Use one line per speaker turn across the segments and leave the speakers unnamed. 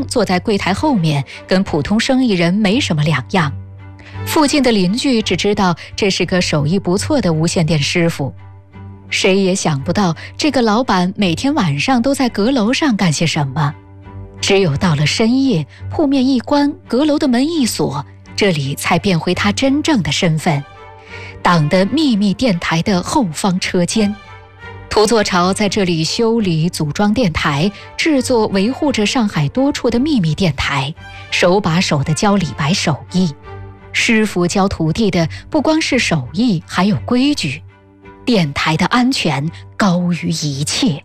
坐在柜台后面，跟普通生意人没什么两样。附近的邻居只知道这是个手艺不错的无线电师傅，谁也想不到这个老板每天晚上都在阁楼上干些什么。只有到了深夜，铺面一关，阁楼的门一锁，这里才变回他真正的身份——党的秘密电台的后方车间。涂作潮在这里修理、组装电台，制作、维护着上海多处的秘密电台，手把手地教李白手艺。师傅教徒弟的不光是手艺，还有规矩。电台的安全高于一切。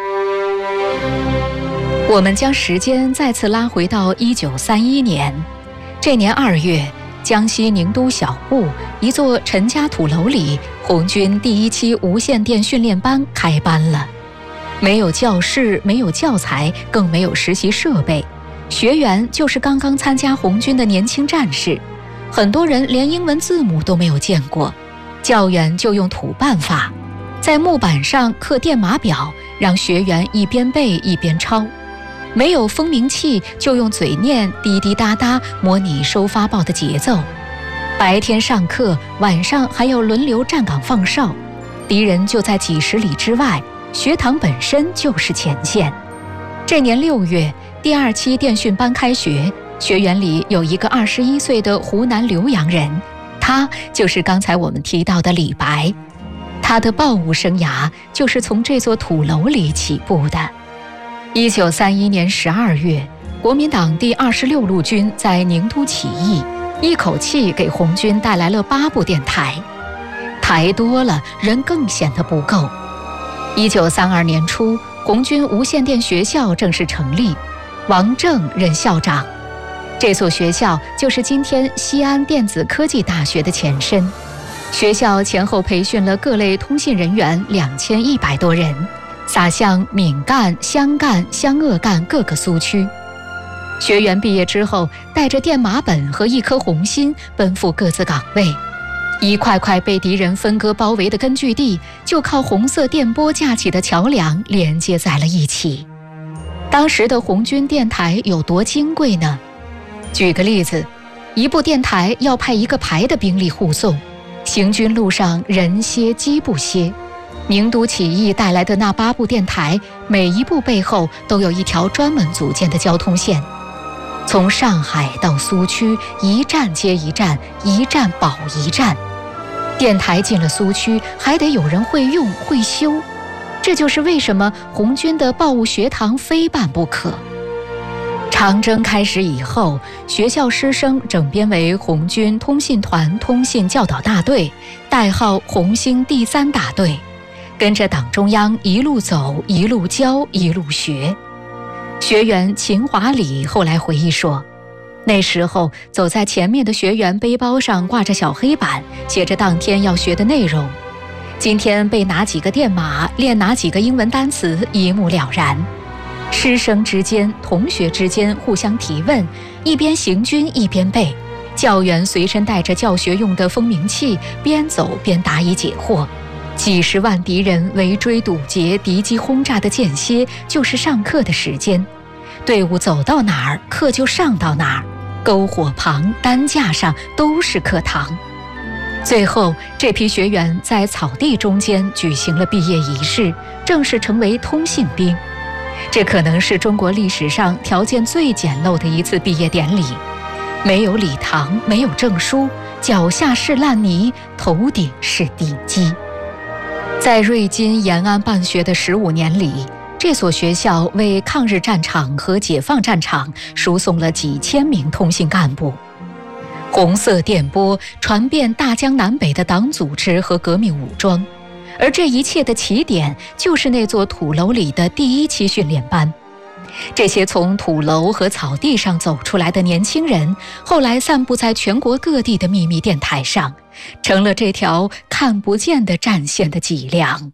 我们将时间再次拉回到1931年，这年2月，江西宁都小埠一座陈家土楼里，红军第1期无线电训练班开班了。没有教室，没有教材，更没有实习设备，学员就是刚刚参加红军的年轻战士，很多人连英文字母都没有见过。教员就用土办法，在木板上刻电码表，让学员一边背一边抄。没有风鸣器，就用嘴念，滴滴答答，模拟收发报的节奏。白天上课，晚上还要轮流站岗放哨，敌人就在几十里之外，学堂本身就是前线。这年6月，第2期电训班开学，学员里有一个21岁的湖南浏阳人，他就是刚才我们提到的李白。他的报务生涯就是从这座土楼里起步的。1931年12月，国民党第26路军在宁都起义，一口气给红军带来了8部电台。台多了，人更显得不够。1932年初，红军无线电学校正式成立，王震任校长。这所学校就是今天西安电子科技大学的前身。学校前后培训了各类通信人员2100多人，撒向闽赣、湘赣、湘鄂赣各个苏区。学员毕业之后，带着电码本和一颗红心，奔赴各自岗位。一块块被敌人分割包围的根据地，就靠红色电波架起的桥梁连接在了一起。当时的红军电台有多金贵呢？举个例子，一部电台要派1个排的兵力护送，行军路上人歇机不歇。宁都起义带来的那8部电台，每一部背后都有一条专门组建的交通线，从上海到苏区，一站接一站，一站保一站。电台进了苏区，还得有人会用会修，这就是为什么红军的报务学堂非办不可。长征开始以后，学校师生整编为红军通信团通信教导大队，代号红星第3大队，跟着党中央一路走，一路教，一路学。学员秦华礼后来回忆说，那时候走在前面的学员背包上挂着小黑板，写着当天要学的内容，今天背哪几个电码，练哪几个英文单词，一目了然。师生之间、同学之间互相提问，一边行军一边背。教员随身带着教学用的风鸣器，边走边答疑解惑。几十万敌人围追堵截，敌机轰炸的间歇就是上课的时间。队伍走到哪儿，课就上到哪儿，篝火旁、担架上都是课堂。最后，这批学员在草地中间举行了毕业仪式，正式成为通信兵。这可能是中国历史上条件最简陋的一次毕业典礼，没有礼堂，没有证书，脚下是烂泥，头顶是地基。在瑞金延安办学的15年里，这所学校为抗日战场和解放战场输送了几千名通信干部。红色电波传遍大江南北的党组织和革命武装，而这一切的起点就是那座土楼里的第1期训练班。这些从土楼和草地上走出来的年轻人，后来散布在全国各地的秘密电台上，成了这条看不见的战线的脊梁。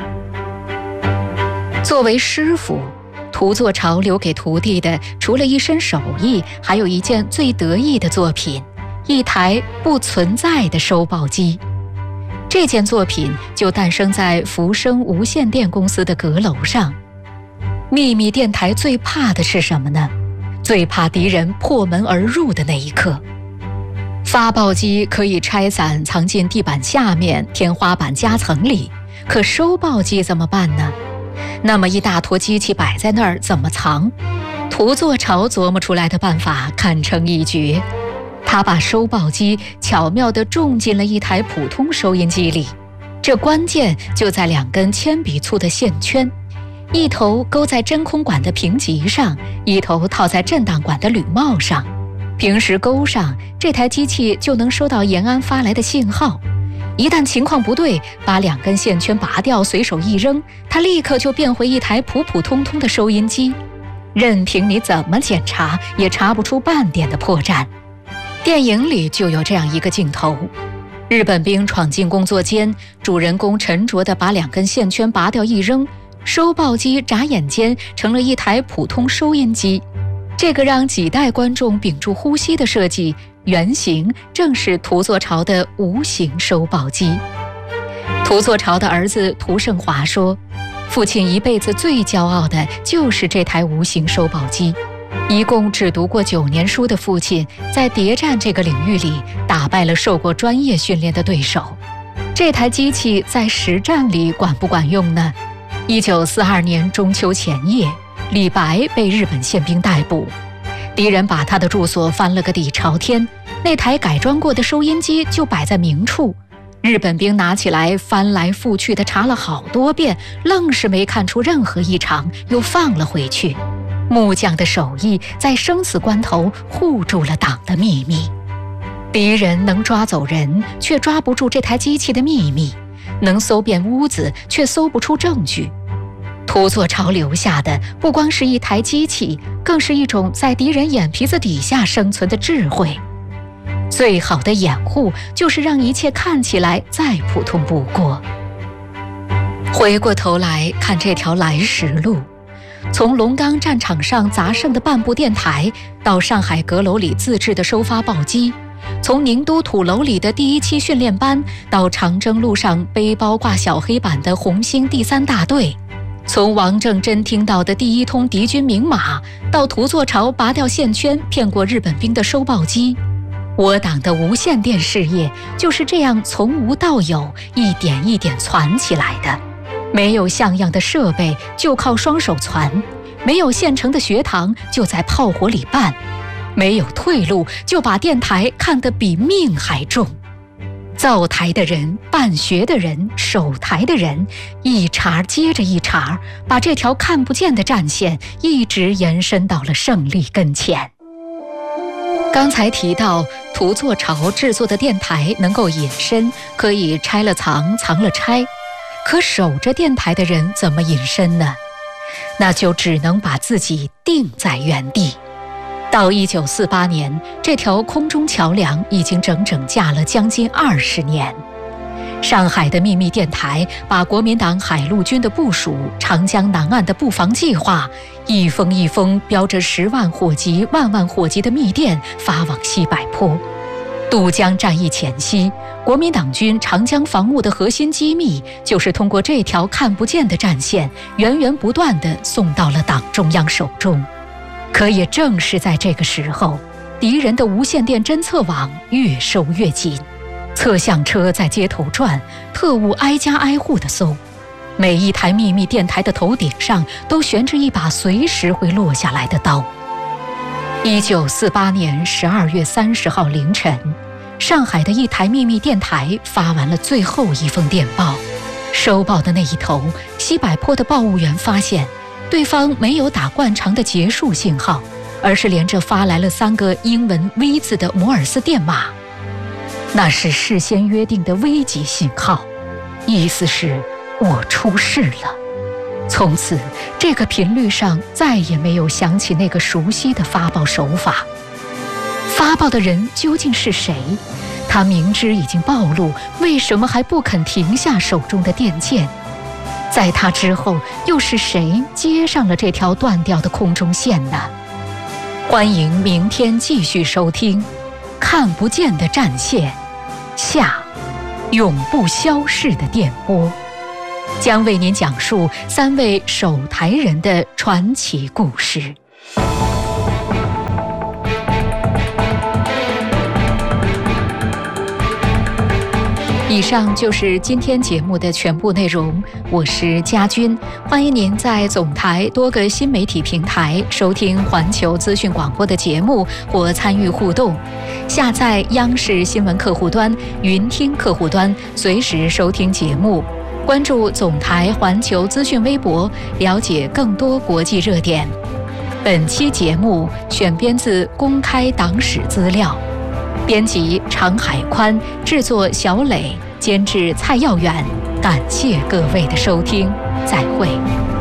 作为师傅，涂作潮留给徒弟的，除了一身手艺，还有一件最得意的作品，一台不存在的收报机。这件作品就诞生在福生无线电公司的阁楼上。秘密电台最怕的是什么呢？ 最怕敌人破门而入的那一刻。发报机可以拆散藏进地板下面、天花板夹层里，可收报机怎么办呢？那么一大坨机器摆在那儿，怎么藏？涂作潮琢磨出来的办法堪称一绝。他把收报机巧妙地种进了一台普通收音机里，这关键就在2根铅笔粗的线圈，一头勾在真空管的平极上，一头套在震荡管的铝帽上。平时勾上，这台机器就能收到延安发来的信号。一旦情况不对，把2根线圈拔掉，随手一扔，它立刻就变回一台普普通通的收音机。任凭你怎么检查，也查不出半点的破绽。电影里就有这样一个镜头：日本兵闯进工作间，主人公沉着地把2根线圈拔掉一扔，收报机眨眼间成了一台普通收音机。这个让几代观众屏住呼吸的设计，原型正是涂作潮的无形收报机。涂作潮的儿子涂胜华说，父亲一辈子最骄傲的就是这台无形收报机。一共只读过9年书的父亲，在谍战这个领域里打败了受过专业训练的对手。这台机器在实战里管不管用呢？1942年中秋前夜，李白被日本宪兵逮捕，敌人把他的住所翻了个底朝天，那台改装过的收音机就摆在明处。日本兵拿起来翻来覆去的查了好多遍，愣是没看出任何异常，又放了回去。木匠的手艺在生死关头护住了党的秘密。敌人能抓走人，却抓不住这台机器的秘密；能搜遍屋子，却搜不出证据。涂作潮留下的不光是一台机器，更是一种在敌人眼皮子底下生存的智慧。最好的掩护就是让一切看起来再普通不过。回过头来看这条来时路，从龙岗战场上砸剩的半部电台，到上海阁楼里自制的收发报机，从宁都土楼里的第1期训练班，到长征路上背包挂小黑板的红星第3大队，从王正珍听到的第1通敌军明码，到涂作潮拔掉线圈骗过日本兵的收报机，我党的无线电事业就是这样从无到有，一点一点攒起来的。没有像样的设备，就靠双手攒；没有现成的学堂，就在炮火里办；没有退路，就把电台看得比命还重。造台的人、办学的人、守台的人，一茬接着一茬，把这条看不见的战线一直延伸到了胜利跟前。刚才提到涂作潮制作的电台能够隐身，可以拆了藏，藏了拆。可守着电台的人怎么隐身呢？那就只能把自己定在原地。到1948年，这条空中桥梁已经整整架了将近20年。上海的秘密电台把国民党海陆军的部署、长江南岸的布防计划，一封一封标着10万火急、万万火急的密电发往西柏坡。渡江战役前夕，国民党军长江防务的核心机密，就是通过这条看不见的战线，源源不断地送到了党中央手中。可也正是在这个时候，敌人的无线电侦测网越收越紧，测向车在街头转，特务挨家挨户地搜，每一台秘密电台的头顶上都悬着一把随时会落下来的刀。1948年12月30号凌晨，上海的一台秘密电台发完了最后一封电报。收报的那一头，西柏坡的报务员发现，对方没有打惯常的结束信号，而是连着发来了3个英文 V 字的摩尔斯电码。那是事先约定的危急信号，意思是我出事了。从此，这个频率上再也没有响起那个熟悉的发报手法。发报的人究竟是谁？他明知已经暴露，为什么还不肯停下手中的电剑？在他之后，又是谁接上了这条断掉的空中线呢？欢迎明天继续收听《看不见的战线下永不消逝的电波》，将为您讲述3位守台人的传奇故事。 以上就是今天节目的全部内容，我是佳君，欢迎您在总台多个新媒体平台收听环球资讯广播的节目或参与互动。下载央视新闻客户端、云听客户端，随时收听节目。关注总台环球资讯微博，了解更多国际热点。本期节目选编自公开党史资料。编辑常海宽，制作小磊，监制蔡耀远。感谢各位的收听，再会。